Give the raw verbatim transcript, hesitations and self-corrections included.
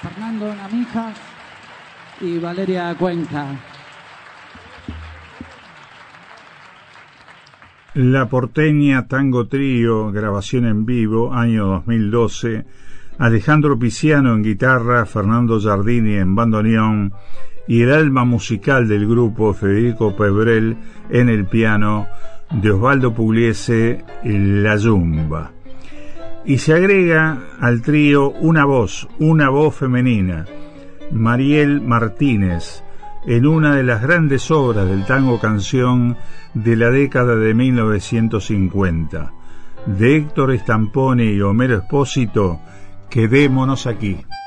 Fernando Namija y Valeria Cuenca. La Porteña Tango Trío, grabación en vivo, año dos mil doce. Alejandro Piciano en guitarra, Fernando Giardini en bandoneón y el alma musical del grupo, Federico Pebrel, en el piano, de Osvaldo Pugliese, la yumba. Y se agrega al trío una voz, una voz femenina, Mariel Martínez, en una de las grandes obras del tango canción de la década de mil novecientos cincuenta, de Héctor Stamponi y Homero Espósito, Quedémonos aquí.